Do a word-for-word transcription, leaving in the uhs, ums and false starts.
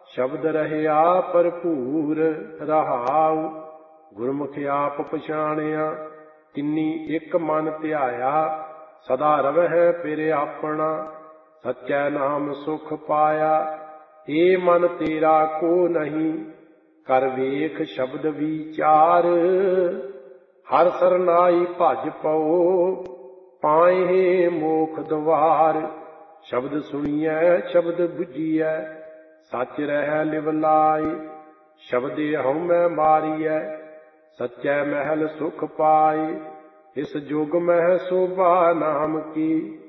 ਸ਼ਬਦ ਰਹਿਆ ਭਰਪੂਰ ਰਹਾਉ। ਗੁਰਮੁਖ ਆਪ ਪਛਾਣਿਆ ਤਿੰਨੀ ਇੱਕ ਮਨ ਧਿਆਇਆ। ਸਦਾ ਰਵਹਿ ਪਿਰ ਆਪਣਾ ਸੱਚੈ ਨਾਮ ਸੁਖ ਪਾਇਆ। ਏ ਮਨ ਤੇਰਾ ਕੋ ਨਹੀਂ ਕਰ ਵੇਖ ਸ਼ਬਦ ਵਿਚਾਰ। ਹਰਿ ਸਰਨਾਈ ਭਜ ਪਉ ਪਾਇਹਿ ਮੋਖ ਦੁਆਰ। ਸ਼ਬਦ ਸੁਣੀਐ ਸ਼ਬਦ ਬੁਝੀਐ ਸੱਚ ਰਹਿ ਲਿਵ ਲਾਇ। ਸ਼ਬਦੇ ਹਉਮੈ ਮਾਰੀਐ ਸੱਚੈ ਮਹਿਲ ਸੁਖ ਪਾਇ। ਇਸ ਜੁਗ ਮਹਿ ਸੋਭਾ ਨਾਮ ਕੀ